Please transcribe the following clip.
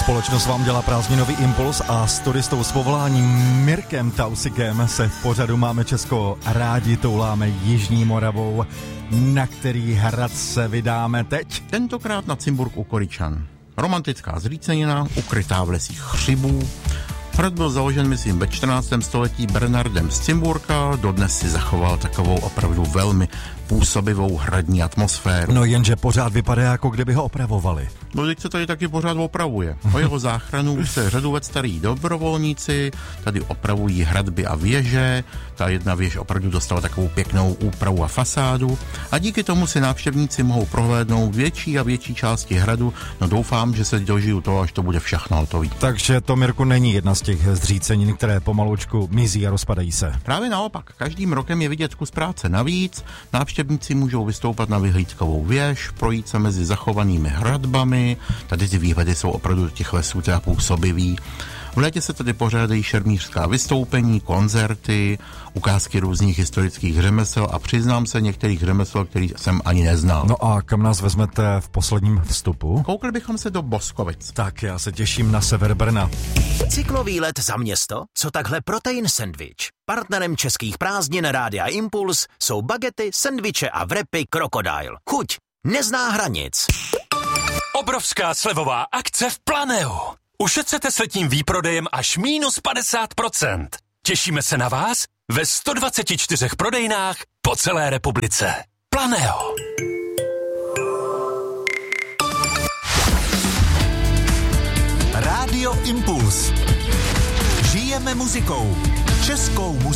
Společnost vám dělá prázdninový impuls a s turistou s povoláním Mirkem Tausikem se v pořadu Máme Česko rádi touláme Jižní Moravou, na který hrad se vydáme teď. Tentokrát na Cimburk u Koryčan. Romantická zřícenina, ukrytá v lesích hřibů. Hrad byl založen, myslím, ve 14. století Bernardem z Cimburka, dodnes si zachoval takovou opravdu velmi působivou hradní atmosféru. No jenže pořád vypadá, jako kdyby ho opravovali. No teď se tady taky pořád opravuje. O jeho záchranu už se řadu let starý dobrovolníci, tady opravují hradby a věže, ta jedna věž opravdu dostala takovou pěknou úpravu a fasádu a díky tomu si návštěvníci mohou prohlédnout větší a větší části hradu, no doufám, že se dožiju toho, až to bude všechno hotový. Takže to, Mirku, není jedna z těch zřícenin, které pomalučku mizí a rozpadají se. Právě naopak, každým rokem je vidět kus práce navíc, návštěvníci můžou vystoupat na vyhlídkovou věž, projít se mezi zachovanými hradbami, tady ty výhledy jsou opravdu těch lesů teda působivý. V létě se tady pořádají šermířská vystoupení, koncerty, ukázky různých historických řemesel a přiznám se některých řemesel, kterých jsem ani neznal. No a kam nás vezmete v posledním vstupu? Koukli bychom se do Boskovic. Tak já se těším na sever Brna. Cyklový let za město? Co takhle protein sendvič? Partnerem českých prázdnin Rádia Impuls jsou bagety, sendviče a wrapy Crocodile. Chuť nezná hranic. Obrovská slevová akce v Planeu. Ušetřete s letním výprodejem až -50%. Těšíme se na vás ve 124 prodejnách po celé republice. Planeo. Rádio Impuls. Žijeme muzikou. Českou muzikou.